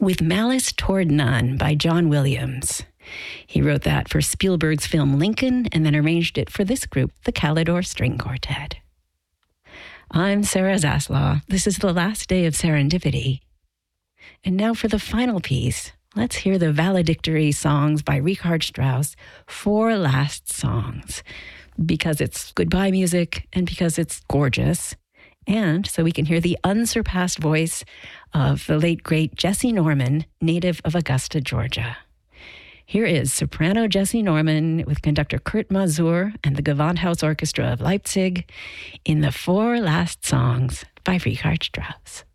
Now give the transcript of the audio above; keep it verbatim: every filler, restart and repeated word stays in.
With Malice Toward None by John Williams. He wrote that for Spielberg's film Lincoln and then arranged it for this group, the Calidor String Quartet. I'm Sarah Zaslaw. This is the last day of Serendipity. And now for the final piece, let's hear the valedictory songs by Richard Strauss, Four Last Songs, because it's goodbye music and because it's gorgeous. And so we can hear the unsurpassed voice of the late, great Jesse Norman, native of Augusta, Georgia. Here is soprano Jesse Norman with conductor Kurt Masur and the Gewandhaus Orchestra of Leipzig in the Four Last Songs by Richard Strauss.